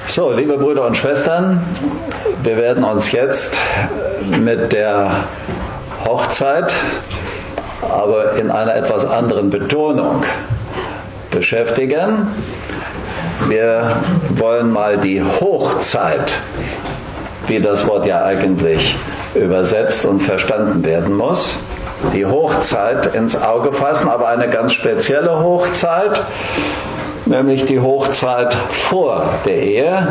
So, liebe Brüder und Schwestern, wir werden uns jetzt mit der Hochzeit, aber in einer etwas anderen Betonung beschäftigen. Wir wollen mal die Hochzeit, wie das Wort ja eigentlich übersetzt und verstanden werden muss, die Hochzeit ins Auge fassen, aber eine ganz spezielle Hochzeit, nämlich die Hochzeit vor der Ehe.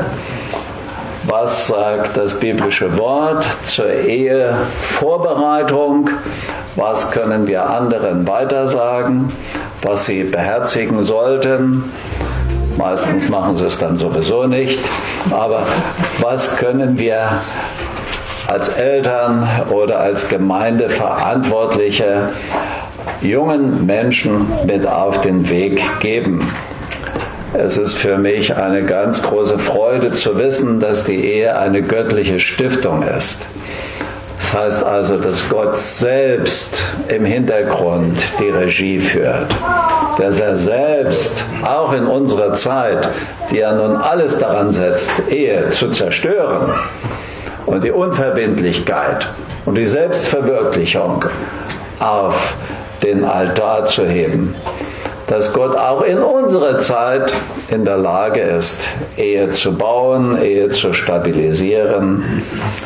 Was sagt das biblische Wort zur Ehevorbereitung? Was können wir anderen weitersagen, was sie beherzigen sollten? Meistens machen sie es dann sowieso nicht. Aber was können wir als Eltern oder als Gemeindeverantwortliche jungen Menschen mit auf den Weg geben? Es ist für mich eine ganz große Freude zu wissen, dass die Ehe eine göttliche Stiftung ist. Das heißt also, dass Gott selbst im Hintergrund die Regie führt. Dass er selbst, auch in unserer Zeit, die ja nun alles daran setzt, Ehe zu zerstören und die Unverbindlichkeit und die Selbstverwirklichung auf den Altar zu heben, dass Gott auch in unserer Zeit in der Lage ist, Ehe zu bauen, Ehe zu stabilisieren,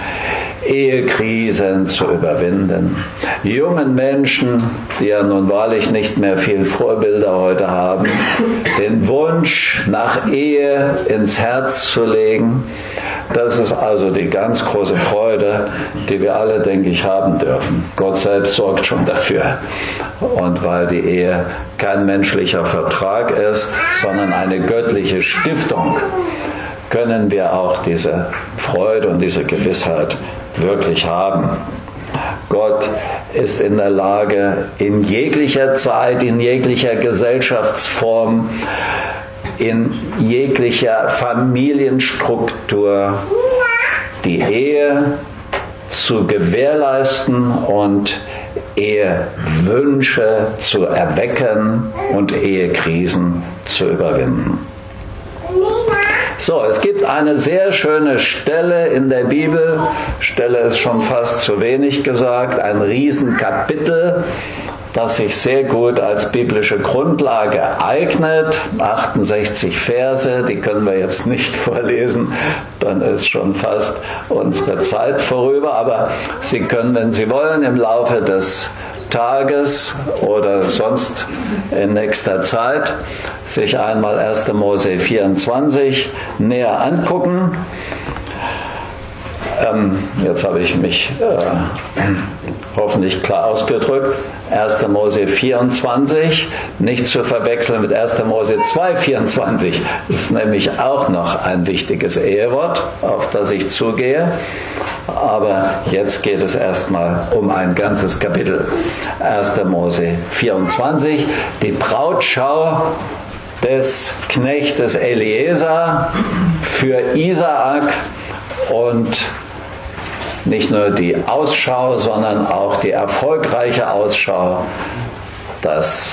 Ehekrisen zu überwinden. Jungen Menschen, die ja nun wahrlich nicht mehr viel Vorbilder heute haben, den Wunsch nach Ehe ins Herz zu legen, das ist also die ganz große Freude, die wir alle, denke ich, haben dürfen. Gott selbst sorgt schon dafür. Und weil die Ehe kein menschlicher Vertrag ist, sondern eine göttliche Stiftung, können wir auch diese Freude und diese Gewissheit wirklich haben. Gott ist in der Lage, in jeglicher Zeit, in jeglicher Gesellschaftsform, in jeglicher Familienstruktur die Ehe zu gewährleisten und Ehewünsche zu erwecken und Ehekrisen zu überwinden. So, es gibt eine sehr schöne Stelle in der Bibel, Stelle ist schon fast zu wenig gesagt, ein Riesenkapitel, das sich sehr gut als biblische Grundlage eignet. 68 Verse, die können wir jetzt nicht vorlesen, dann ist schon fast unsere Zeit vorüber, aber Sie können, wenn Sie wollen, im Laufe des Tages oder sonst in nächster Zeit sich einmal 1. Mose 24 näher angucken. Jetzt habe ich mich hoffentlich klar ausgedrückt. 1. Mose 24, nicht zu verwechseln mit 1. Mose 2,24. Das ist nämlich auch noch ein wichtiges Ehewort, auf das ich zugehe. Aber jetzt geht es erstmal um ein ganzes Kapitel. 1. Mose 24, die Brautschau des Knechtes Eliezer für Isaak und nicht nur die Ausschau, sondern auch die erfolgreiche Ausschau, das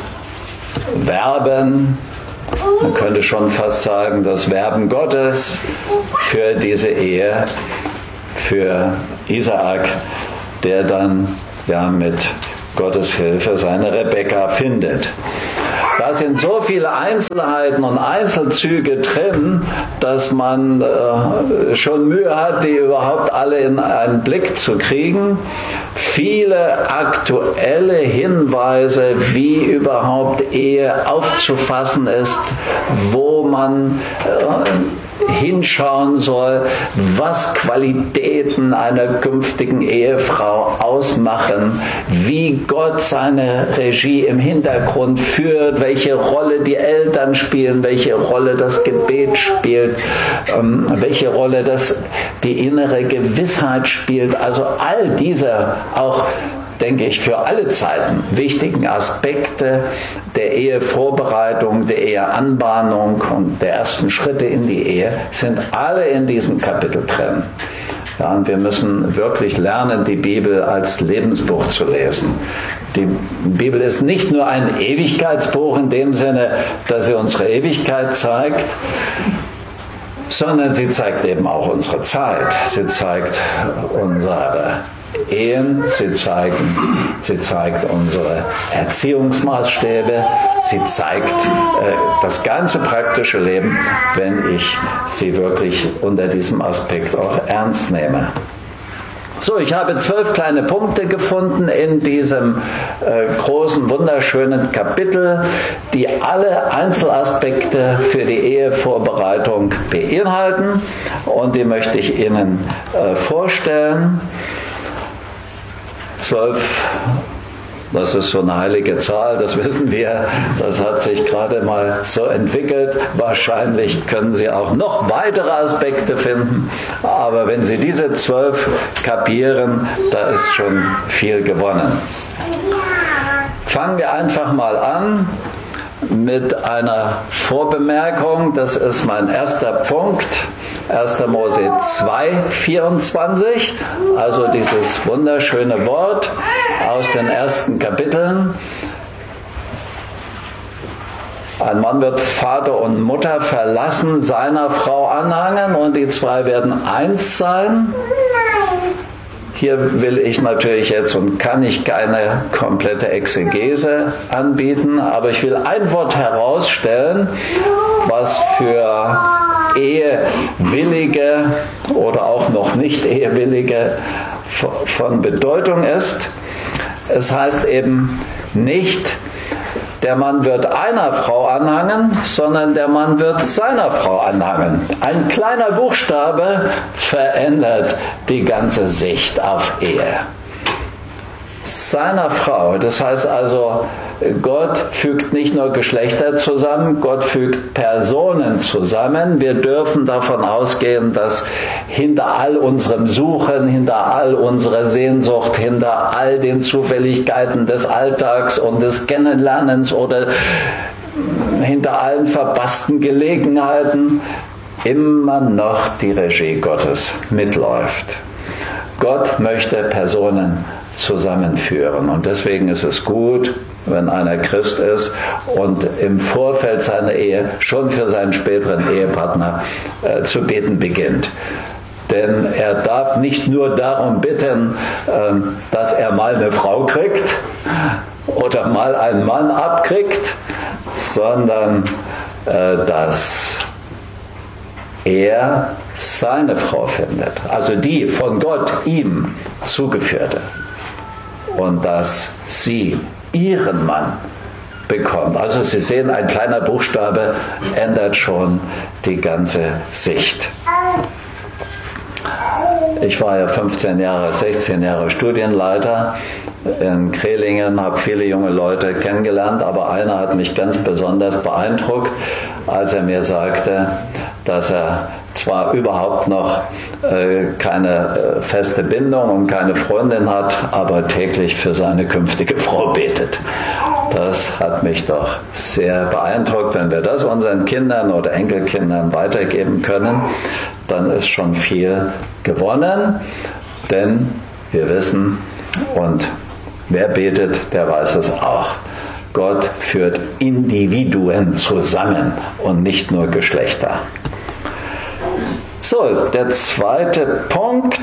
Werben, man könnte schon fast sagen, das Werben Gottes für diese Ehe, für Isaak, der dann ja mit Gottes Hilfe seine Rebekka findet. Da sind so viele Einzelheiten und Einzelzüge drin, dass man schon Mühe hat, die überhaupt alle in einen Blick zu kriegen. Viele aktuelle Hinweise, wie überhaupt Ehe aufzufassen ist, wo man hinschauen soll, was Qualitäten einer künftigen Ehefrau ausmachen, wie Gott seine Regie im Hintergrund führt, welche Rolle die Eltern spielen, welche Rolle das Gebet spielt, welche Rolle die innere Gewissheit spielt. Also all diese auch, denke ich, für alle Zeiten wichtigen Aspekte der Ehevorbereitung, der Eheanbahnung und der ersten Schritte in die Ehe sind alle in diesem Kapitel drin. Ja, und wir müssen wirklich lernen, die Bibel als Lebensbuch zu lesen. Die Bibel ist nicht nur ein Ewigkeitsbuch in dem Sinne, dass sie unsere Ewigkeit zeigt, sondern sie zeigt eben auch unsere Zeit. Sie zeigt unsere Ehen, sie zeigt unsere Erziehungsmaßstäbe, sie zeigt das ganze praktische Leben, wenn ich sie wirklich unter diesem Aspekt auch ernst nehme. So, ich habe 12 kleine Punkte gefunden in diesem großen, wunderschönen Kapitel, die alle Einzelaspekte für die Ehevorbereitung beinhalten, und die möchte ich Ihnen vorstellen. 12, das ist so eine heilige Zahl, das wissen wir, das hat sich gerade mal so entwickelt. Wahrscheinlich können Sie auch noch weitere Aspekte finden, aber wenn Sie diese 12 kapieren, da ist schon viel gewonnen. Fangen wir einfach mal an mit einer Vorbemerkung, das ist mein erster Punkt. 1. Mose 2,24, also dieses wunderschöne Wort aus den ersten Kapiteln. Ein Mann wird Vater und Mutter verlassen, seiner Frau anhangen, und die zwei werden eins sein. Hier will ich natürlich jetzt und kann ich keine komplette Exegese anbieten, aber ich will ein Wort herausstellen, was für Ehewillige oder auch noch nicht Ehewillige von Bedeutung ist. Es heißt eben nicht, der Mann wird einer Frau anhangen, sondern der Mann wird seiner Frau anhangen. Ein kleiner Buchstabe verändert die ganze Sicht auf Ehe. Seiner Frau, das heißt also, Gott fügt nicht nur Geschlechter zusammen, Gott fügt Personen zusammen. Wir dürfen davon ausgehen, dass hinter all unserem Suchen, hinter all unserer Sehnsucht, hinter all den Zufälligkeiten des Alltags und des Kennenlernens oder hinter allen verpassten Gelegenheiten immer noch die Regie Gottes mitläuft. Gott möchte Personen zusammenführen. Und deswegen ist es gut, wenn einer Christ ist und im Vorfeld seiner Ehe schon für seinen späteren Ehepartner zu beten beginnt. Denn er darf nicht nur darum bitten, dass er mal eine Frau kriegt oder mal einen Mann abkriegt, sondern dass er seine Frau findet, also die von Gott ihm zugeführte, und dass sie ihren Mann bekommt. Also Sie sehen, ein kleiner Buchstabe ändert schon die ganze Sicht. Ich war ja 16 Jahre Studienleiter in Krehlingen, habe viele junge Leute kennengelernt, aber einer hat mich ganz besonders beeindruckt, als er mir sagte, dass er zwar überhaupt noch keine feste Bindung und keine Freundin hat, aber täglich für seine künftige Frau betet. Das hat mich doch sehr beeindruckt. Wenn wir das unseren Kindern oder Enkelkindern weitergeben können, dann ist schon viel gewonnen, denn wir wissen, und wer betet, der weiß es auch. Gott führt Individuen zusammen und nicht nur Geschlechter. So, der zweite Punkt.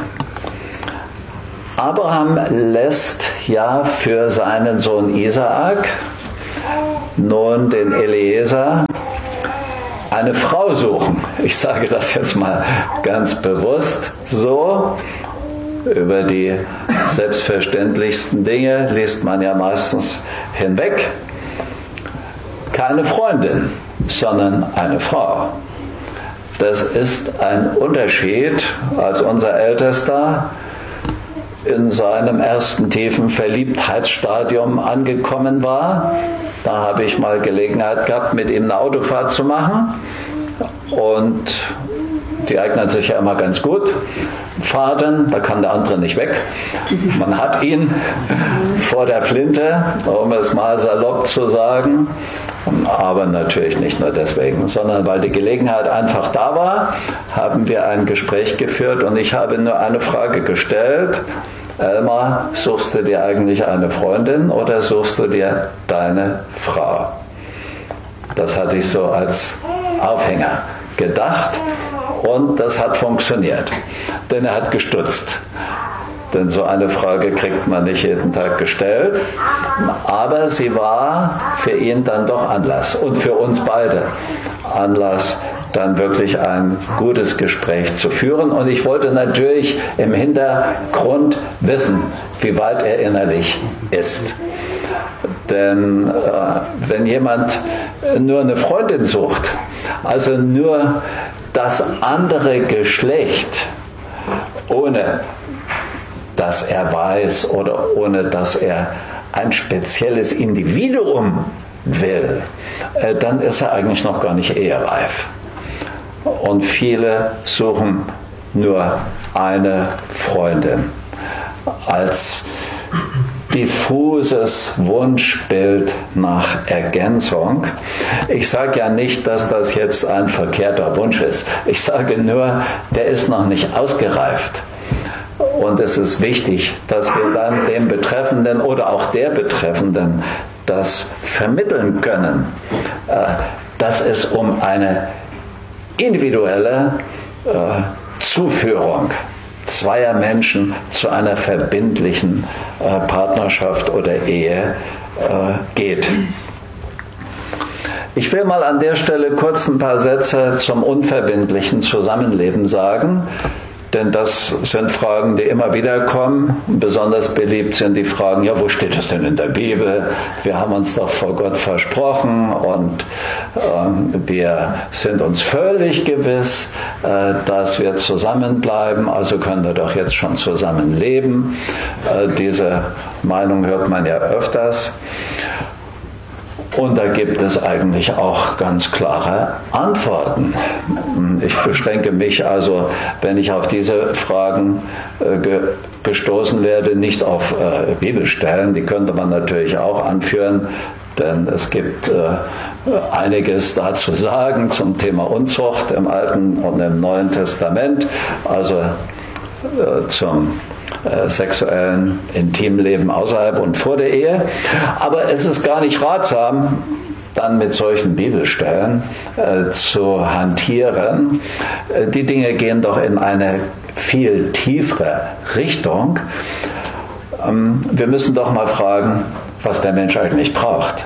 Abraham lässt ja für seinen Sohn Isaak nun den Eliezer eine Frau suchen. Ich sage das jetzt mal ganz bewusst so. Über die selbstverständlichsten Dinge liest man ja meistens hinweg. Keine Freundin, sondern eine Frau. Das ist ein Unterschied, als unser Ältester in seinem ersten tiefen Verliebtheitsstadium angekommen war. Da habe ich mal Gelegenheit gehabt, mit ihm eine Autofahrt zu machen. Und die eignet sich ja immer ganz gut. Fahrten, da kann der andere nicht weg. Man hat ihn vor der Flinte, um es mal salopp zu sagen. Aber natürlich nicht nur deswegen, sondern weil die Gelegenheit einfach da war, haben wir ein Gespräch geführt und ich habe nur eine Frage gestellt. Elmar, suchst du dir eigentlich eine Freundin oder suchst du dir deine Frau? Das hatte ich so als Aufhänger gedacht und das hat funktioniert, denn er hat gestutzt. Denn so eine Frage kriegt man nicht jeden Tag gestellt. Aber sie war für ihn dann doch Anlass und für uns beide Anlass, dann wirklich ein gutes Gespräch zu führen. Und ich wollte natürlich im Hintergrund wissen, wie weit er innerlich ist. Denn wenn jemand nur eine Freundin sucht, also nur das andere Geschlecht, ohne dass er weiß oder ohne dass er ein spezielles Individuum will, dann ist er eigentlich noch gar nicht ehereif. Und viele suchen nur eine Freundin als diffuses Wunschbild nach Ergänzung. Ich sage ja nicht, dass das jetzt ein verkehrter Wunsch ist. Ich sage nur, der ist noch nicht ausgereift. Und es ist wichtig, dass wir dann dem Betreffenden oder auch der Betreffenden das vermitteln können, dass es um eine individuelle Zuführung zweier Menschen zu einer verbindlichen Partnerschaft oder Ehe geht. Ich will mal an der Stelle kurz ein paar Sätze zum unverbindlichen Zusammenleben sagen. Denn das sind Fragen, die immer wieder kommen. Besonders beliebt sind die Fragen, ja, wo steht das denn in der Bibel? Wir haben uns doch vor Gott versprochen und wir sind uns völlig gewiss, dass wir zusammenbleiben, also können wir doch jetzt schon zusammenleben. Diese Meinung hört man ja öfters. Und da gibt es eigentlich auch ganz klare Antworten. Ich beschränke mich also, wenn ich auf diese Fragen gestoßen werde, nicht auf Bibelstellen, die könnte man natürlich auch anführen, denn es gibt einiges da zu sagen zum Thema Unzucht im Alten und im Neuen Testament, also zum sexuellen Intimleben außerhalb und vor der Ehe. Aber es ist gar nicht ratsam, dann mit solchen Bibelstellen zu hantieren. Die Dinge gehen doch in eine viel tiefere Richtung. Wir müssen doch mal fragen, was der Mensch eigentlich braucht.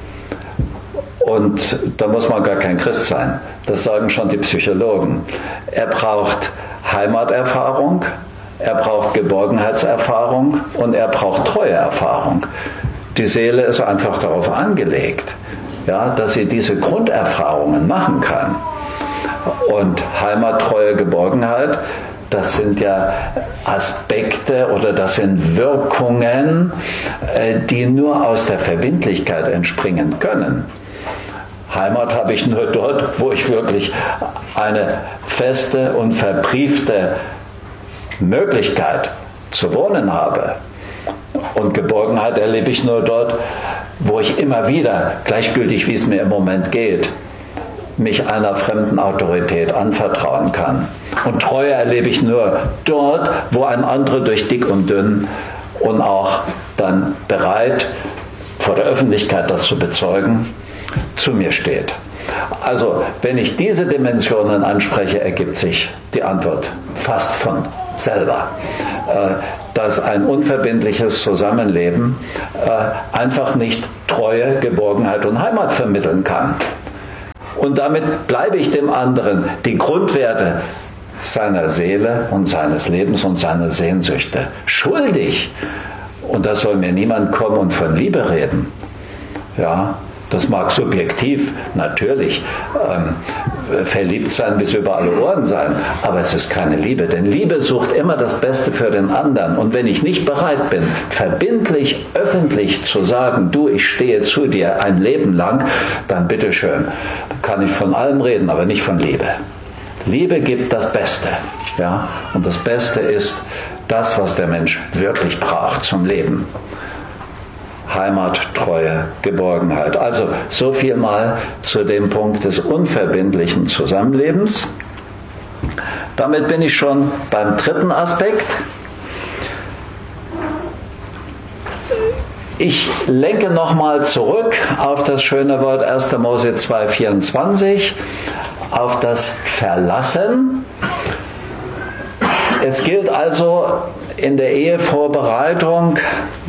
Und da muss man gar kein Christ sein. Das sagen schon die Psychologen. Er braucht Heimaterfahrung, er braucht Geborgenheitserfahrung und er braucht Treueerfahrung. Die Seele ist einfach darauf angelegt, ja, dass sie diese Grunderfahrungen machen kann. Und Heimat, Treue, Geborgenheit, das sind ja Aspekte oder das sind Wirkungen, die nur aus der Verbindlichkeit entspringen können. Heimat habe ich nur dort, wo ich wirklich eine feste und verbriefte Möglichkeit zu wohnen habe. Und Geborgenheit erlebe ich nur dort, wo ich immer wieder, gleichgültig wie es mir im Moment geht, mich einer fremden Autorität anvertrauen kann. Und Treue erlebe ich nur dort, wo ein anderer durch dick und dünn und auch dann bereit, vor der Öffentlichkeit das zu bezeugen, zu mir steht. Also, wenn ich diese Dimensionen anspreche, ergibt sich die Antwort fast von selber, dass ein unverbindliches Zusammenleben einfach nicht Treue, Geborgenheit und Heimat vermitteln kann. Und damit bleibe ich dem anderen die Grundwerte seiner Seele und seines Lebens und seiner Sehnsüchte schuldig. Und da soll mir niemand kommen und von Liebe reden. Ja, das mag subjektiv natürlich verliebt sein bis über alle Ohren sein, aber es ist keine Liebe, denn Liebe sucht immer das Beste für den anderen. Und wenn ich nicht bereit bin, verbindlich, öffentlich zu sagen, du, ich stehe zu dir ein Leben lang, dann bitteschön, kann ich von allem reden, aber nicht von Liebe. Liebe gibt das Beste, ja, und das Beste ist das, was der Mensch wirklich braucht zum Leben. Heimat, Treue, Geborgenheit. Also so viel mal zu dem Punkt des unverbindlichen Zusammenlebens. Damit bin ich schon beim dritten Aspekt. Ich lenke nochmal zurück auf das schöne Wort 1. Mose 2,24. auf das Verlassen. Es gilt also in der Ehevorbereitung,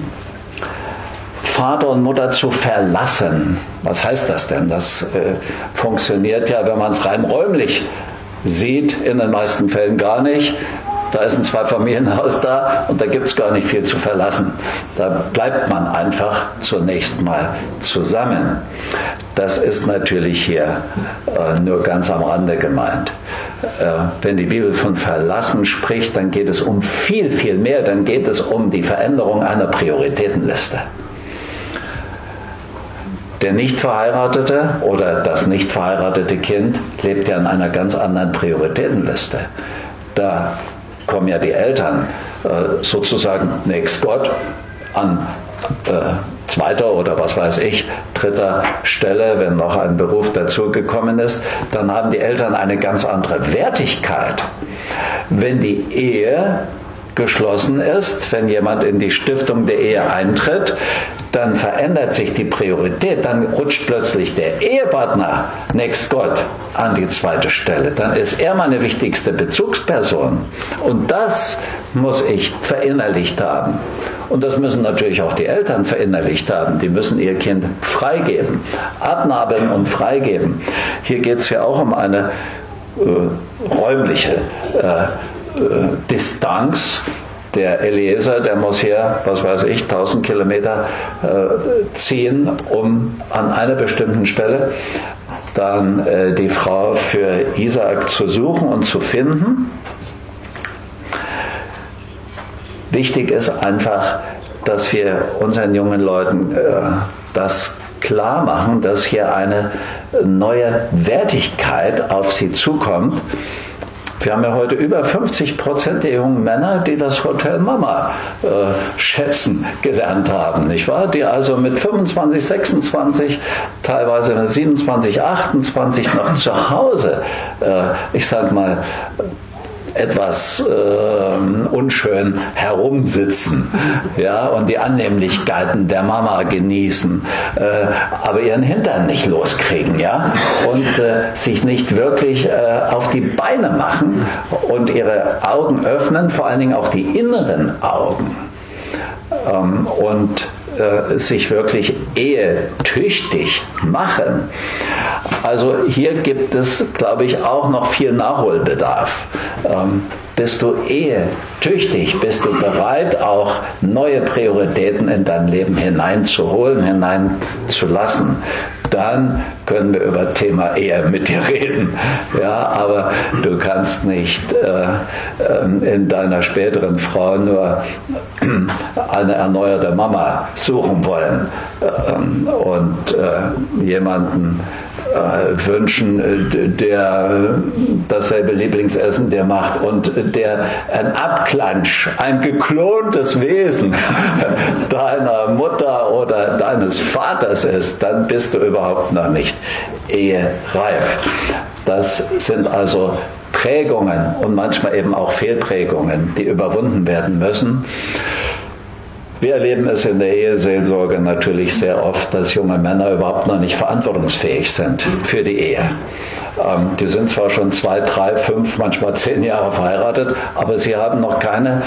Vater und Mutter zu verlassen. Was heißt das denn? Das funktioniert ja, wenn man es rein räumlich sieht, in den meisten Fällen gar nicht. Da ist ein Zweifamilienhaus da und da gibt es gar nicht viel zu verlassen. Da bleibt man einfach zunächst mal zusammen. Das ist natürlich hier nur ganz am Rande gemeint. Wenn die Bibel von Verlassen spricht, dann geht es um viel, viel mehr. Dann geht es um die Veränderung einer Prioritätenliste. Der Nichtverheiratete oder das nicht verheiratete Kind lebt ja in einer ganz anderen Prioritätenliste. Da kommen ja die Eltern sozusagen nächst Gott an zweiter oder was weiß ich, dritter Stelle, wenn noch ein Beruf dazugekommen ist, dann haben die Eltern eine ganz andere Wertigkeit. Wenn die Ehe geschlossen ist, wenn jemand in die Stiftung der Ehe eintritt, dann verändert sich die Priorität, dann rutscht plötzlich der Ehepartner nächst Gott an die zweite Stelle. Dann ist er meine wichtigste Bezugsperson. Und das muss ich verinnerlicht haben. Und das müssen natürlich auch die Eltern verinnerlicht haben. Die müssen ihr Kind freigeben, abnabeln und freigeben. Hier geht es ja auch um eine räumliche Distanz. Der Eliezer, der muss hier, was weiß ich, 1000 Kilometer ziehen, um an einer bestimmten Stelle dann die Frau für Isaak zu suchen und zu finden. Wichtig ist einfach, dass wir unseren jungen Leuten das klar machen, dass hier eine neue Wertigkeit auf sie zukommt. Wir haben ja heute über 50% der jungen Männer, die das Hotel Mama schätzen gelernt haben, nicht wahr? Die also mit 25, 26, teilweise mit 27, 28 noch zu Hause, ich sag mal, etwas unschön herumsitzen, ja, und die Annehmlichkeiten der Mama genießen, aber ihren Hintern nicht loskriegen, ja, und sich nicht wirklich auf die Beine machen und ihre Augen öffnen, vor allen Dingen auch die inneren Augen, und sich wirklich ehetüchtig machen. Also hier gibt es, glaube ich, auch noch viel Nachholbedarf. Bist du ehetüchtig? Bist du bereit, auch neue Prioritäten in dein Leben hineinzuholen, hineinzulassen? Dann können wir über Thema Ehe mit dir reden. Ja, aber du kannst nicht in deiner späteren Frau nur eine erneuerte Mama suchen wollen und jemanden wünschen, der dasselbe Lieblingsessen dir macht und der ein Abklatsch, ein geklontes Wesen deiner Mutter oder deines Vaters ist, dann bist du überhaupt noch nicht ehereif. Das sind also Prägungen und manchmal eben auch Fehlprägungen, die überwunden werden müssen. Wir erleben es in der Eheseelsorge natürlich sehr oft, dass junge Männer überhaupt noch nicht verantwortungsfähig sind für die Ehe. Die sind zwar schon 2, 3, 5, manchmal 10 Jahre verheiratet, aber sie haben noch keine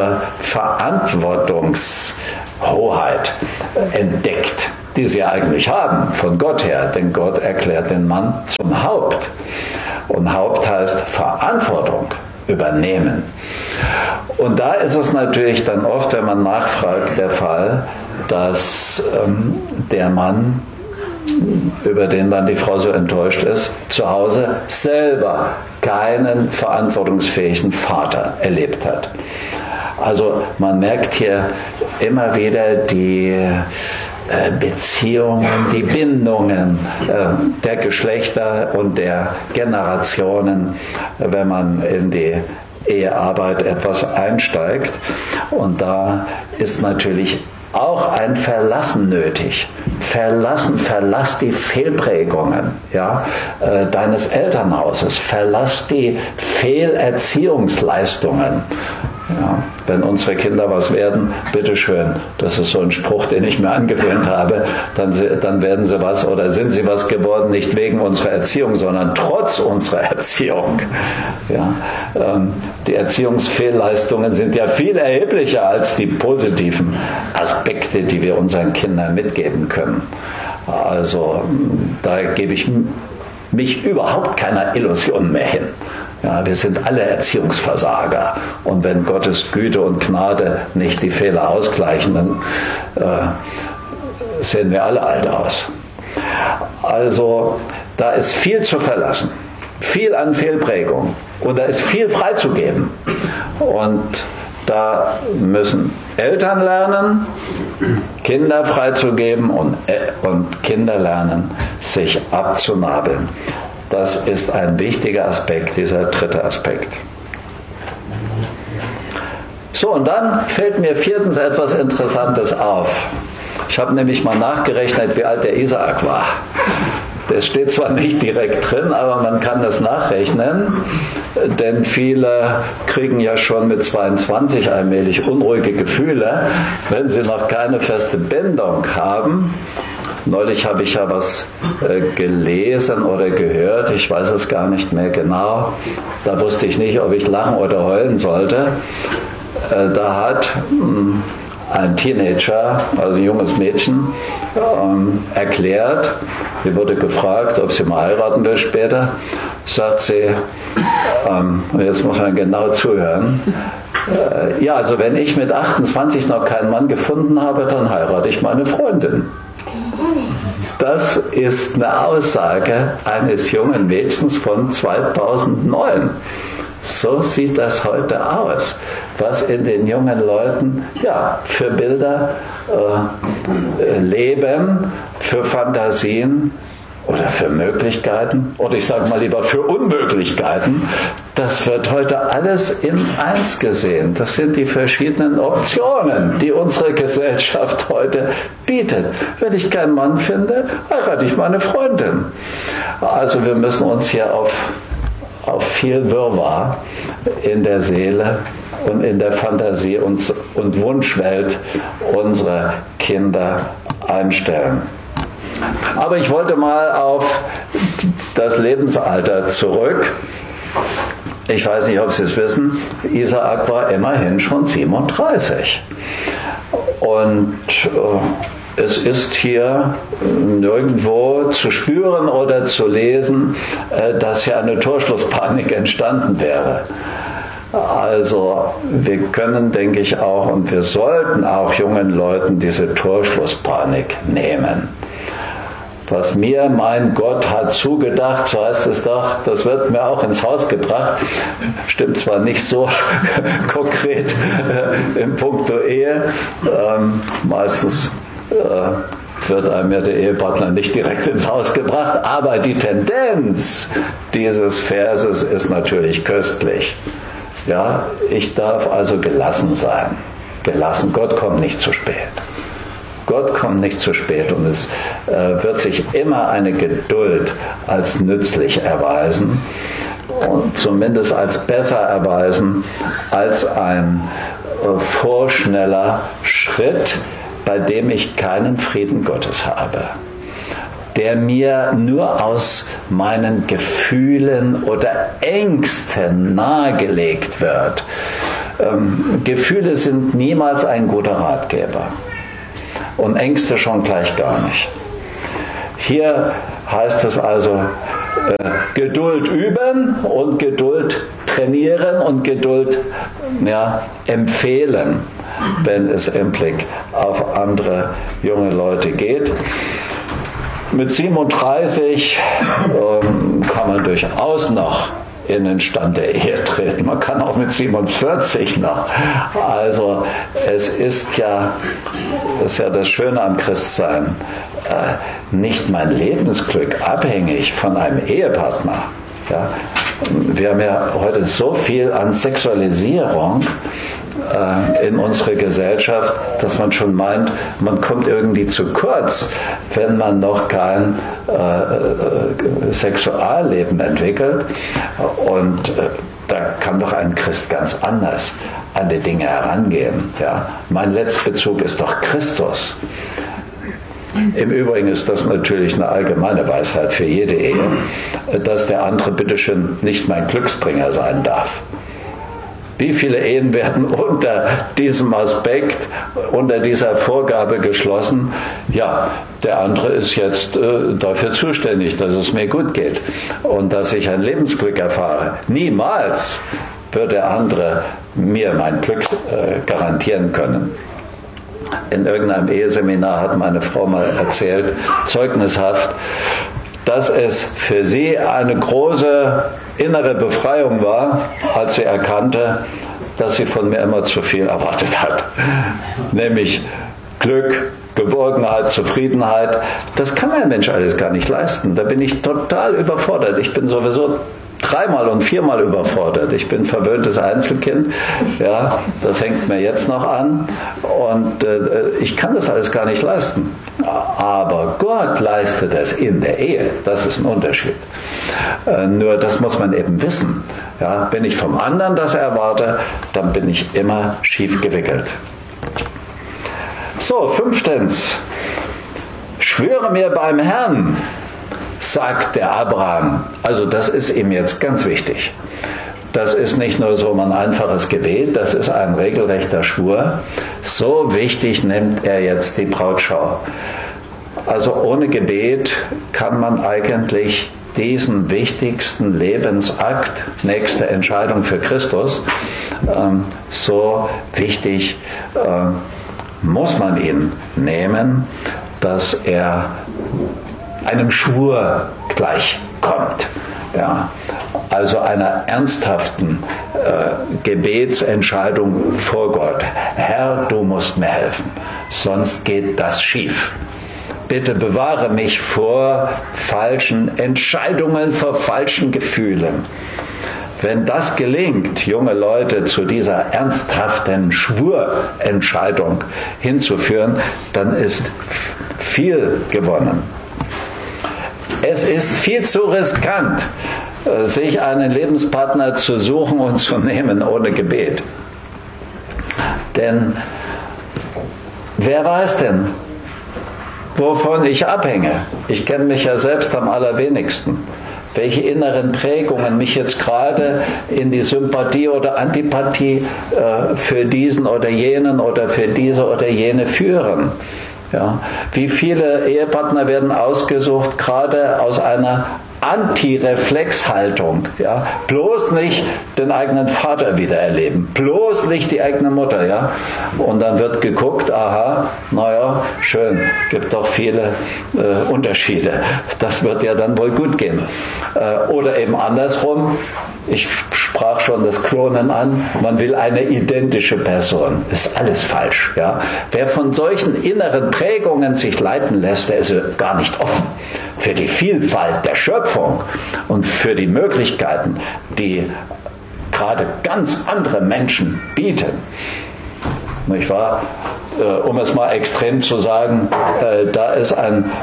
Verantwortungshoheit entdeckt, die sie eigentlich haben von Gott her. Denn Gott erklärt den Mann zum Haupt. Und Haupt heißt Verantwortung übernehmen. Und da ist es natürlich dann oft, wenn man nachfragt, der Fall, dass der Mann, über den dann die Frau so enttäuscht ist, zu Hause selber keinen verantwortungsfähigen Vater erlebt hat. Also man merkt hier immer wieder die Beziehungen, die Bindungen der Geschlechter und der Generationen, wenn man in die Ehearbeit etwas einsteigt. Und da ist natürlich auch ein Verlassen nötig. Verlass die Fehlprägungen, ja, deines Elternhauses. Verlass die Fehlerziehungsleistungen. Ja, wenn unsere Kinder was werden, bitteschön. Das ist so ein Spruch, den ich mir angewöhnt habe. Dann werden sie was oder sind sie was geworden, nicht wegen unserer Erziehung, sondern trotz unserer Erziehung. Ja, die Erziehungsfehlleistungen sind ja viel erheblicher als die positiven Aspekte, die wir unseren Kindern mitgeben können. Also da gebe ich mich überhaupt keiner Illusion mehr hin. Ja, wir sind alle Erziehungsversager. Und wenn Gottes Güte und Gnade nicht die Fehler ausgleichen, dann sehen wir alle alt aus. Also da ist viel zu verlassen, viel an Fehlprägung und da ist viel freizugeben. Und da müssen Eltern lernen, Kinder freizugeben und Kinder lernen, sich abzunabeln. Das ist ein wichtiger Aspekt, dieser dritte Aspekt. So, und dann fällt mir viertens etwas Interessantes auf. Ich habe nämlich mal nachgerechnet, wie alt der Isaak war. Das steht zwar nicht direkt drin, aber man kann das nachrechnen, denn viele kriegen ja schon mit 22 allmählich unruhige Gefühle, wenn sie noch keine feste Bindung haben. Neulich habe ich ja was gelesen oder gehört, ich weiß es gar nicht mehr genau. Da wusste ich nicht, ob ich lachen oder heulen sollte. Da hat ein Teenager, also ein junges Mädchen, erklärt, sie wurde gefragt, ob sie mal heiraten will später, sagt sie, und jetzt muss man genau zuhören, ja, also wenn ich mit 28 noch keinen Mann gefunden habe, dann heirate ich meine Freundin. Das ist eine Aussage eines jungen Mädchens von 2009. So sieht das heute aus, was in den jungen Leuten für Bilder leben, für Fantasien oder für Möglichkeiten, oder ich sage mal lieber für Unmöglichkeiten. Das wird heute alles in eins gesehen. Das sind die verschiedenen Optionen, die unsere Gesellschaft heute bietet. Wenn ich keinen Mann finde, heirate ich meine Freundin. Also wir müssen uns hier auf viel Wirrwarr in der Seele und in der Fantasie und Wunschwelt unserer Kinder einstellen. Aber ich wollte mal auf das Lebensalter zurück. Ich weiß nicht, ob Sie es wissen, Isaak war immerhin schon 37. Und es ist hier nirgendwo zu spüren oder zu lesen, dass hier eine Torschlusspanik entstanden wäre. Also wir können, denke ich auch, und wir sollten auch jungen Leuten diese Torschlusspanik nehmen. Was mir mein Gott hat zugedacht, so heißt es doch, das wird mir auch ins Haus gebracht. Stimmt zwar nicht so konkret in puncto Ehe, meistens wird einem ja der Ehepartner nicht direkt ins Haus gebracht, aber die Tendenz dieses Verses ist natürlich köstlich. Ja, ich darf also gelassen sein. Gelassen, Gott kommt nicht zu spät. Gott kommt nicht zu spät und es wird sich immer eine Geduld als nützlich erweisen und zumindest als besser erweisen als ein vorschneller Schritt, bei dem ich keinen Frieden Gottes habe, der mir nur aus meinen Gefühlen oder Ängsten nahegelegt wird. Gefühle sind niemals ein guter Ratgeber. Und Ängste schon gleich gar nicht. Hier heißt es also Geduld üben und Geduld trainieren und Geduld empfehlen, wenn es im Blick auf andere junge Leute geht. Mit 37 kann man durchaus noch in den Stand der Ehe treten. Man kann auch mit 47 noch. Also es ist ja das Schöne am Christsein, nicht mein Lebensglück abhängig von einem Ehepartner. Ja? Wir haben ja heute so viel an Sexualisierung in unsere Gesellschaft, dass man schon meint, man kommt irgendwie zu kurz, wenn man noch kein Sexualleben entwickelt. Und da kann doch ein Christ ganz anders an die Dinge herangehen. Ja? Mein Letztbezug ist doch Christus. Im Übrigen ist das natürlich eine allgemeine Weisheit für jede Ehe, dass der andere bitteschön nicht mein Glücksbringer sein darf. Wie viele Ehen werden unter diesem Aspekt, unter dieser Vorgabe geschlossen? Ja, der andere ist jetzt dafür zuständig, dass es mir gut geht und dass ich ein Lebensglück erfahre. Niemals wird der andere mir mein Glück garantieren können. In irgendeinem Eheseminar hat meine Frau mal erzählt, zeugnishaft, dass es für sie eine große innere Befreiung war, als sie erkannte, dass sie von mir immer zu viel erwartet hat. Nämlich Glück, Geborgenheit, Zufriedenheit. Das kann ein Mensch alles gar nicht leisten. Da bin ich total überfordert. Ich bin sowieso 3-mal und 4-mal überfordert. Ich bin verwöhntes Einzelkind, ja, das hängt mir jetzt noch an und ich kann das alles gar nicht leisten. Aber Gott leistet es in der Ehe, das ist ein Unterschied. Nur das muss man eben wissen. Ja, wenn ich vom anderen das erwarte, dann bin ich immer schief gewickelt. So, 5. Schwöre mir beim Herrn, sagt der Abraham. Also das ist ihm jetzt ganz wichtig. Das ist nicht nur so ein einfaches Gebet, das ist ein regelrechter Schwur. So wichtig nimmt er jetzt die Brautschau. Also ohne Gebet kann man eigentlich diesen wichtigsten Lebensakt, nächste Entscheidung für Christus, so wichtig muss man ihn nehmen, dass er einem Schwur gleichkommt. Ja, also einer ernsthaften Gebetsentscheidung vor Gott. Herr, du musst mir helfen, sonst geht das schief. Bitte bewahre mich vor falschen Entscheidungen, vor falschen Gefühlen. Wenn das gelingt, junge Leute zu dieser ernsthaften Schwurentscheidung hinzuführen, dann ist viel gewonnen. Es ist viel zu riskant, sich einen Lebenspartner zu suchen und zu nehmen ohne Gebet. Denn wer weiß denn, wovon ich abhänge? Ich kenne mich ja selbst am allerwenigsten. Welche inneren Prägungen mich jetzt gerade in die Sympathie oder Antipathie für diesen oder jenen oder für diese oder jene führen. Ja, wie viele Ehepartner werden ausgesucht, gerade aus einer Anti-Reflex-Haltung. Ja? Bloß nicht den eigenen Vater wieder erleben, bloß nicht die eigene Mutter. Ja? Und dann wird geguckt, aha, naja, schön, gibt doch viele Unterschiede. Das wird ja dann wohl gut gehen. Oder eben andersrum, ich sprach schon das Klonen an, man will eine identische Person. Ist alles falsch. Ja? Wer von solchen inneren Prägungen sich leiten lässt, der ist gar nicht offen für die Vielfalt der Schöpfung und für die Möglichkeiten, die gerade ganz andere Menschen bieten. Nicht wahr? Um es mal extrem zu sagen, da ist ein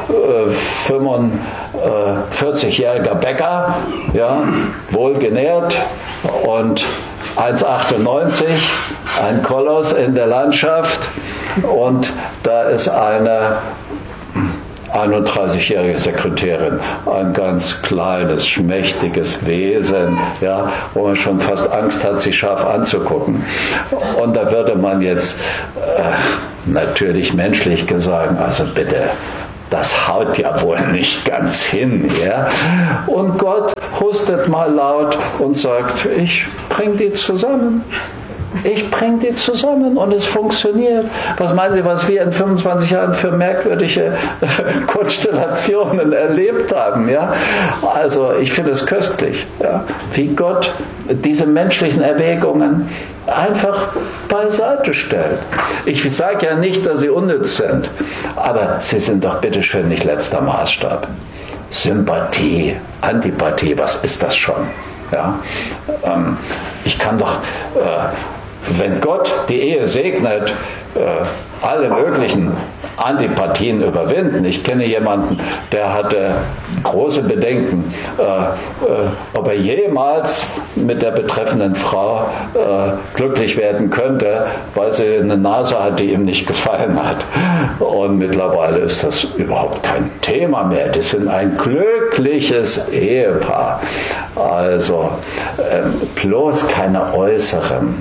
45-jähriger Bäcker, ja, wohlgenährt und 1,98, ein Koloss in der Landschaft, und da ist eine 31-jährige Sekretärin, ein ganz kleines, schmächtiges Wesen, ja, wo man schon fast Angst hat, sie scharf anzugucken. Und da würde man jetzt natürlich menschlich gesagt, also bitte, das haut ja wohl nicht ganz hin. Ja? Und Gott hustet mal laut und sagt, ich bring die zusammen. Ich bringe die zusammen und es funktioniert. Was meinen Sie, was wir in 25 Jahren für merkwürdige Konstellationen erlebt haben? Ja? Also ich finde es köstlich, ja? Wie Gott diese menschlichen Erwägungen einfach beiseite stellt. Ich sage ja nicht, dass sie unnütz sind, aber sie sind doch bitteschön nicht letzter Maßstab. Sympathie, Antipathie, was ist das schon? Ja? Ich kann doch wenn Gott die Ehe segnet, alle möglichen Antipathien überwinden. Ich kenne jemanden, der hatte große Bedenken, ob er jemals mit der betreffenden Frau glücklich werden könnte, weil sie eine Nase hat, die ihm nicht gefallen hat. Und mittlerweile ist das überhaupt kein Thema mehr. Die sind ein glückliches Ehepaar. Also bloß keine äußeren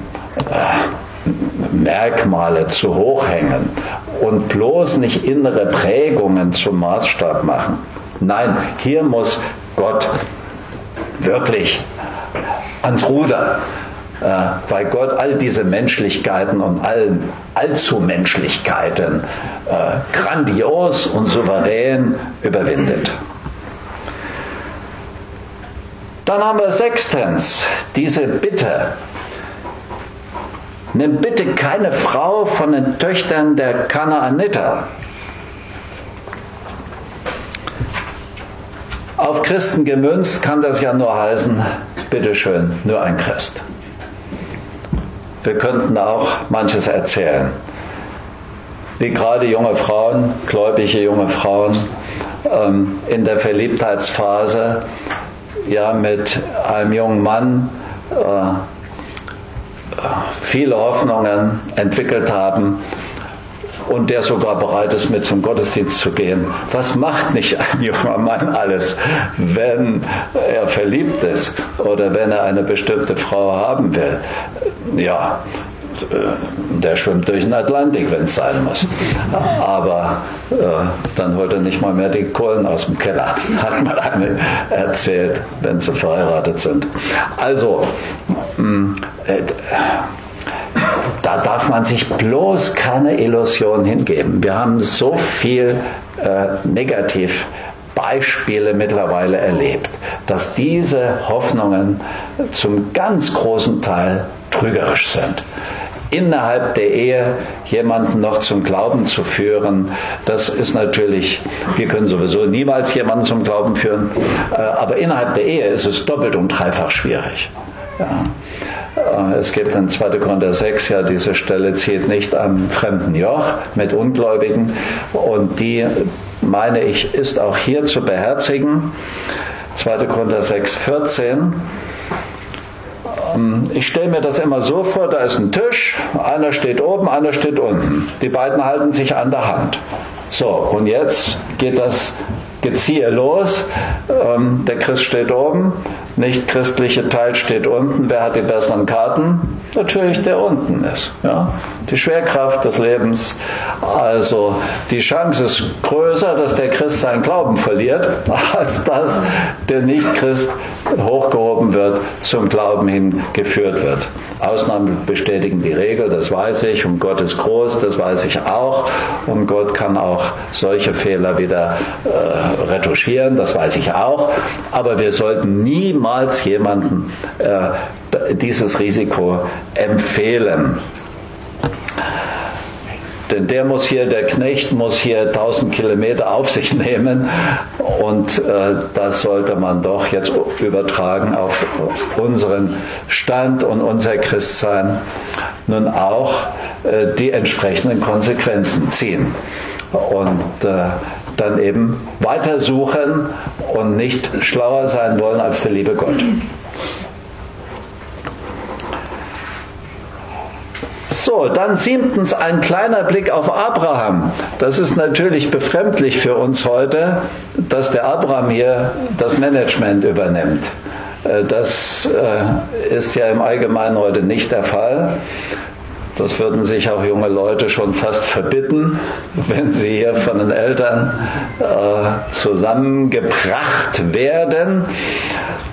Merkmale zu hoch hängen und bloß nicht innere Prägungen zum Maßstab machen. Nein, hier muss Gott wirklich ans Ruder, weil Gott all diese Menschlichkeiten und Allzumenschlichkeiten grandios und souverän überwindet. Dann haben wir sechstens diese Bitte. Nimm bitte keine Frau von den Töchtern der Kanaaniter. Auf Christen gemünzt kann das ja nur heißen, bitteschön, nur ein Christ. Wir könnten auch manches erzählen. Wie gerade junge Frauen, gläubige junge Frauen, in der Verliebtheitsphase ja mit einem jungen Mann viele Hoffnungen entwickelt haben und der sogar bereit ist, mit zum Gottesdienst zu gehen. Was macht nicht ein junger Mann alles, wenn er verliebt ist oder wenn er eine bestimmte Frau haben will? Ja, der schwimmt durch den Atlantik, wenn es sein muss. Aber dann holt er nicht mal mehr die Kohlen aus dem Keller, hat mal eine erzählt, wenn sie verheiratet sind. Also, da darf man sich bloß keine Illusion hingeben. Wir haben so viel Negativbeispiele mittlerweile erlebt, dass diese Hoffnungen zum ganz großen Teil trügerisch sind. Innerhalb der Ehe jemanden noch zum Glauben zu führen, das ist natürlich, wir können sowieso niemals jemanden zum Glauben führen, aber innerhalb der Ehe ist es doppelt und dreifach schwierig. Ja. Es gibt in 2. Korinther 6 ja diese Stelle, zieht nicht am fremden Joch mit Ungläubigen, und die, meine ich, ist auch hier zu beherzigen. 2. Korinther 6, 14. Ich stelle mir das immer so vor, da ist ein Tisch, einer steht oben, einer steht unten. Die beiden halten sich an der Hand. So, und jetzt geht das Geziehe los. Der Christ steht oben, nicht-christliche Teil steht unten. Wer hat die besseren Karten? Natürlich der unten ist. Ja? Die Schwerkraft des Lebens. Also die Chance ist größer, dass der Christ seinen Glauben verliert, als dass der Nicht-Christ hochgehoben wird, zum Glauben hingeführt wird. Ausnahmen bestätigen die Regel, das weiß ich, und Gott ist groß, das weiß ich auch, und Gott kann auch solche Fehler wieder retuschieren, das weiß ich auch, aber wir sollten niemals jemandem dieses Risiko empfehlen. Denn der Knecht muss hier 1000 Kilometer auf sich nehmen, und das sollte man doch jetzt übertragen auf unseren Stand und unser Christsein nun auch die entsprechenden Konsequenzen ziehen und dann eben weitersuchen und nicht schlauer sein wollen als der liebe Gott. So, dann 7. ein kleiner Blick auf Abraham. Das ist natürlich befremdlich für uns heute, dass der Abraham hier das Management übernimmt. Das ist ja im Allgemeinen heute nicht der Fall. Das würden sich auch junge Leute schon fast verbitten, wenn sie hier von den Eltern zusammengebracht werden.